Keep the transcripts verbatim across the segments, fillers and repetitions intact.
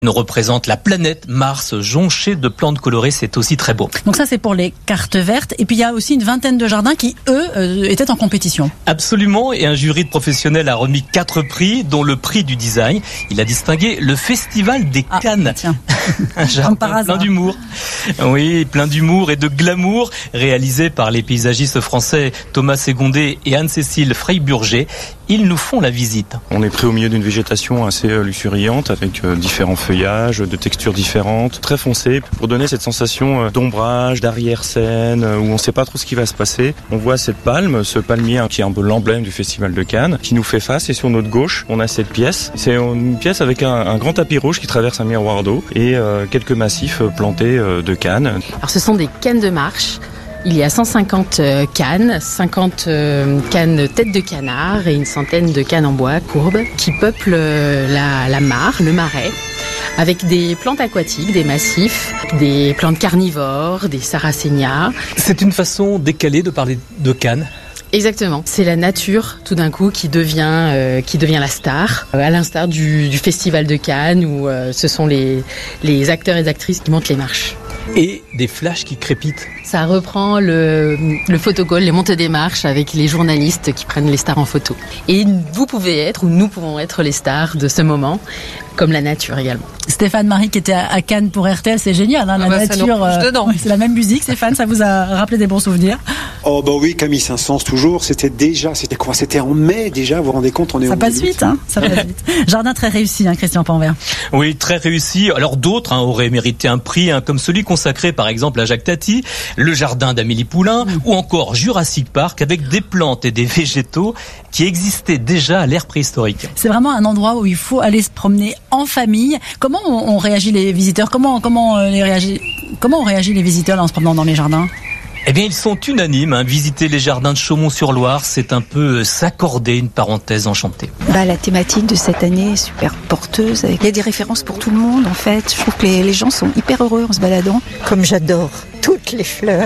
nous représente la planète Mars jonchée de plantes colorées, c'est aussi très beau. Donc ça c'est pour les cartes vertes, et puis il y a aussi une vingtaine de jardins qui eux euh, étaient en compétition. Absolument, et un jury de professionnels a remis quatre prix, dont le prix du design. Il a distingué le Festival des ah, Cannes. Tiens. Un jardin plein d'humour. Oui, plein d'humour et de glamour, réalisé par les paysagistes français Thomas Ségondé et Anne-Cécile Freiburger. Ils nous font la visite. On est pris au milieu d'une végétation assez luxuriante avec différents feuillages, de textures différentes, très foncées, pour donner cette sensation d'ombrage, d'arrière-scène, où on ne sait pas trop ce qui va se passer. On voit cette palme, ce palmier qui est un peu l'emblème du Festival de Cannes, qui nous fait face, et sur notre gauche, on a cette pièce. C'est une pièce avec un, un grand tapis rouge qui traverse un miroir d'eau et euh, quelques massifs plantés euh, de cannes. Alors ce sont des cannes de marche. Il y a cent cinquante euh, cannes, cinquante euh, cannes tête de canard et une centaine de cannes en bois courbes qui peuplent euh, la, la mare, le marais, avec des plantes aquatiques, des massifs, des plantes carnivores, des sarracénias. C'est une façon décalée de parler de Cannes. Exactement. C'est la nature, tout d'un coup, qui devient, euh, qui devient la star. Euh, à l'instar du, du Festival de Cannes, où euh, ce sont les, les acteurs et les actrices qui montent les marches. Et des flashs qui crépitent. Ça reprend le, le photocall, les montées des marches avec les journalistes qui prennent les stars en photo. Et vous pouvez être, ou nous pouvons être les stars de ce moment, comme la nature également. Stéphane Marie qui était à Cannes pour R T L, c'est génial, hein, la ah bah, nature. Euh, ouais, c'est la même musique, Stéphane, ça vous a rappelé des bons souvenirs? Oh bah oui, Camille Saint-Saëns toujours. C'était déjà, c'était quoi? C'était en mai déjà. Vous vous rendez compte, on est. Ça passe vite, hein. Ça passe vite. Jardin très réussi, hein, Christian Panvert. Oui, très réussi. Alors d'autres hein, auraient mérité un prix, hein, comme celui consacré par exemple à Jacques Tati, le jardin d'Amélie Poulain, mmh. ou encore Jurassic Park, avec des plantes et des végétaux qui existaient déjà à l'ère préhistorique. C'est vraiment un endroit où il faut aller se promener en famille. Comment on, on réagit les visiteurs? Comment comment euh, les réagit Comment on réagit les visiteurs là, en se promenant dans les jardins? Eh bien, ils sont unanimes. Hein. Visiter les jardins de Chaumont-sur-Loire, c'est un peu s'accorder une parenthèse enchantée. Bah, la thématique de cette année est super porteuse. Il y a des références pour tout le monde, en fait. Je trouve que les, les gens sont hyper heureux en se baladant. Comme j'adore toutes les fleurs.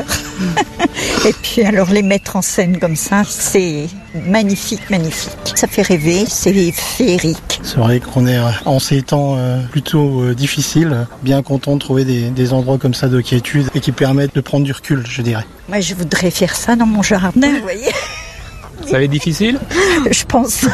Et puis alors les mettre en scène comme ça, c'est magnifique, magnifique. Ça fait rêver, c'est féerique. C'est vrai qu'on est en ces temps plutôt difficiles, bien content de trouver des, des endroits comme ça de quiétude et qui permettent de prendre du recul, je dirais. Moi, je voudrais faire ça dans mon jardin, vous voyez. Ça va être difficile ? Je pense.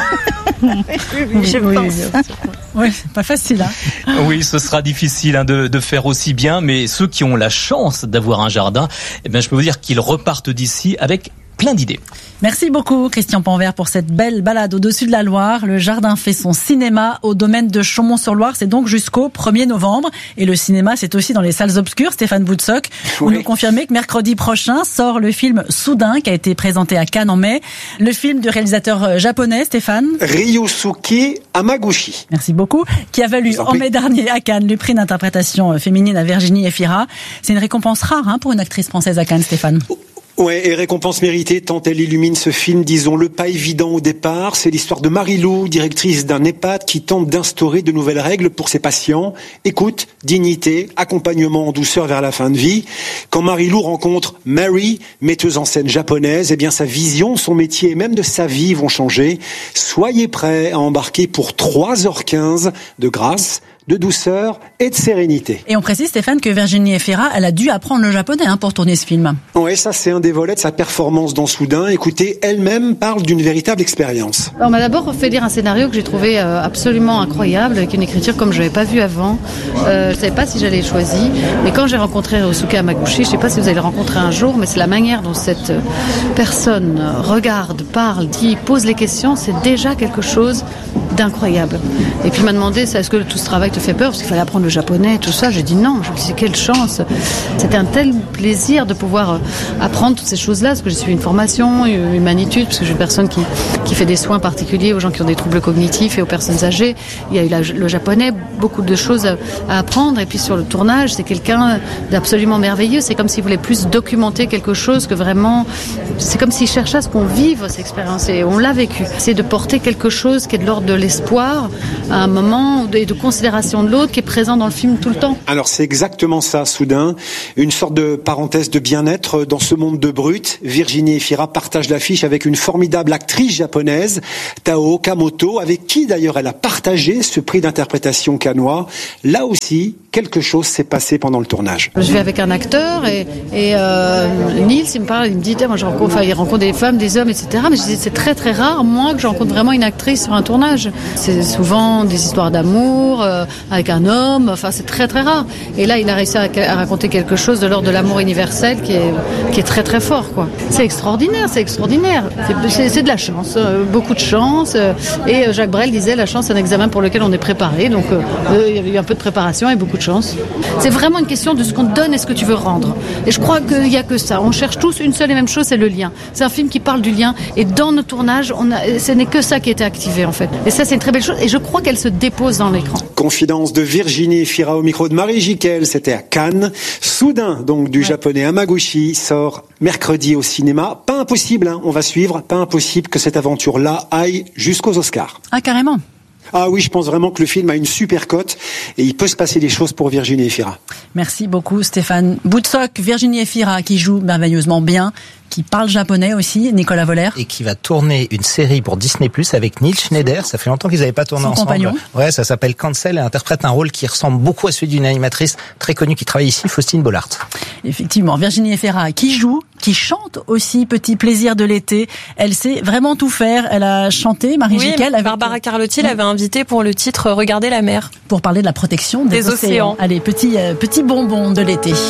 oui, je oui, pense. Oui, c'est pas facile. Hein. Oui, ce sera difficile hein, de, de faire aussi bien, mais ceux qui ont la chance d'avoir un jardin, eh bien, je peux vous dire qu'ils repartent d'ici avec plein d'idées. Merci beaucoup Christian Panvert pour cette belle balade au-dessus de la Loire. Le jardin fait son cinéma au domaine de Chaumont-sur-Loire. C'est donc jusqu'au premier novembre. Et le cinéma, c'est aussi dans les salles obscures. Stéphane Boutsock, vous oui. nous confirmez que mercredi prochain sort le film Soudain qui a été présenté à Cannes en mai. Le film du réalisateur japonais, Stéphane Ryusuke Hamaguchi. Merci beaucoup. Qui a valu en mai dernier à Cannes le prix d'interprétation féminine à Virginie Efira. C'est une récompense rare hein, pour une actrice française à Cannes, Stéphane. Ouais, et récompense méritée tant elle illumine ce film, disons-le, pas évident au départ. C'est l'histoire de Marie-Lou, directrice d'un EHPAD qui tente d'instaurer de nouvelles règles pour ses patients. Écoute, dignité, accompagnement en douceur vers la fin de vie. Quand Marie-Lou rencontre Mary, metteuse en scène japonaise, eh bien sa vision, son métier et même de sa vie vont changer. Soyez prêts à embarquer pour trois heures quinze de grâce, de douceur et de sérénité. Et on précise, Stéphane, que Virginie Efira, elle a dû apprendre le japonais hein, pour tourner ce film. Oui, ça c'est un des volets de sa performance dans Soudain. Écoutez, elle-même parle d'une véritable expérience. On m'a d'abord fait lire un scénario que j'ai trouvé euh, absolument incroyable, avec une écriture comme je n'avais pas vue avant. Euh, je ne savais pas si j'allais le choisir, mais quand j'ai rencontré Ryusuke Hamaguchi, je ne sais pas si vous allez le rencontrer un jour, mais c'est la manière dont cette personne regarde, parle, dit, pose les questions, c'est déjà quelque chose d'incroyable. Et puis il m'a demandé, est-ce que tout ce travail te fait peur parce qu'il fallait apprendre le japonais, tout ça. J'ai dit non. Je me suis dit quelle chance. C'était un tel plaisir de pouvoir apprendre toutes ces choses-là, parce que j'ai suivi une formation, une manitude, parce que je suis une personne qui, qui fait des soins particuliers aux gens qui ont des troubles cognitifs et aux personnes âgées. Il y a eu la, le japonais, beaucoup de choses à, à apprendre. Et puis sur le tournage, c'est quelqu'un d'absolument merveilleux. C'est comme s'il voulait plus documenter quelque chose que vraiment... C'est comme s'il cherchait à ce qu'on vive cette expérience. Et on l'a vécu. C'est de porter quelque chose qui est de l'ordre de l'espoir à un moment de, de considération de l'autre qui est présent dans le film tout le temps. Alors c'est exactement ça, Soudain. Une sorte de parenthèse de bien-être dans ce monde de brut. Virginie Efira partage l'affiche avec une formidable actrice japonaise, Tao Okamoto, avec qui d'ailleurs elle a partagé ce prix d'interprétation cannois. Là aussi, quelque chose s'est passé pendant le tournage. Je vais avec un acteur et, et euh, Nils, il me parle, il me dit, moi je rencontre, enfin, il rencontre des femmes, des hommes, et cetera. Mais je dis, c'est très très rare, moi, que je rencontre vraiment une actrice sur un tournage. C'est souvent des histoires d'amour euh, avec un homme. Enfin, c'est très très rare. Et là, il a réussi à, à raconter quelque chose de l'ordre de l'amour universel qui est qui est très très fort, quoi. C'est extraordinaire, c'est extraordinaire. C'est, c'est, c'est de la chance, euh, beaucoup de chance. Euh, et Jacques Brel disait, la chance, c'est un examen pour lequel on est préparé. Donc, euh, il y a eu un peu de préparation et beaucoup de chance. C'est vraiment une question de ce qu'on te donne et ce que tu veux rendre. Et je crois qu'il n'y a que ça. On cherche tous une seule et même chose, c'est le lien. C'est un film qui parle du lien. Et dans nos tournages, on a, ce n'est que ça qui a été activé, en fait. Et ça, c'est une très belle chose. Et je crois qu'elle se dépose dans l'écran. Confidence de Virginie Efira au micro de Marie Jiquel. C'était à Cannes. Soudain, donc, du ouais. japonais Hamaguchi, sort mercredi au cinéma. Pas impossible, hein, on va suivre. Pas impossible que cette aventure-là aille jusqu'aux Oscars. Ah, carrément. Ah oui, je pense vraiment que le film a une super cote et il peut se passer des choses pour Virginie Efira. Merci beaucoup Stéphane Boutsock. Virginie Efira qui joue merveilleusement bien, qui parle japonais aussi, Nicolas Voller. Et qui va tourner une série pour Disney plus, avec Neil Schneider. Ça fait longtemps qu'ils n'avaient pas tourné Son ensemble. Compagnon. Ouais, ça s'appelle Cancel. Elle interprète un rôle qui ressemble beaucoup à celui d'une animatrice très connue qui travaille ici, Faustine Bollard. Effectivement, Virginie Efira qui joue, qui chante aussi, Petit plaisir de l'été. Elle sait vraiment tout faire. Elle a chanté, Marie oui, Jiquel. Avec... Barbara Carlotti oui. l'avait invitée pour le titre Regarder la mer. Pour parler de la protection des, des océans. océans. Allez, petit, euh, petit bonbon de l'été.